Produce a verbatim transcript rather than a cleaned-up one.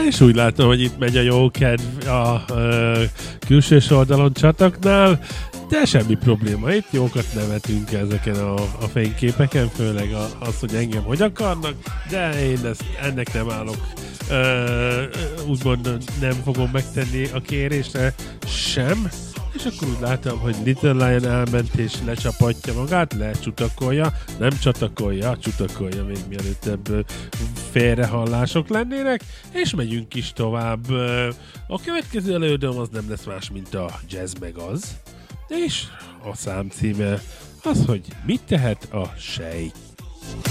és úgy látom, hogy itt megy a jó kedv a, a külsős oldalon csataknál, de semmi probléma, itt jókat nevetünk ezeken a, a fényképeken, főleg az, hogy engem hogy akarnak, de én ezt, ennek nem állok. Uh, úgymond nem fogom megtenni a kérésre sem, és akkor úgy látom, hogy Little Lion elment és lecsapatja magát, lecsutakolja, nem csatakolja, csutakolja még mielőtt ebből félrehallások lennének, és megyünk is tovább. A következő előadóm az nem lesz más, mint a Jazz meg az, és a szám címe az, hogy mit tehet a sejt.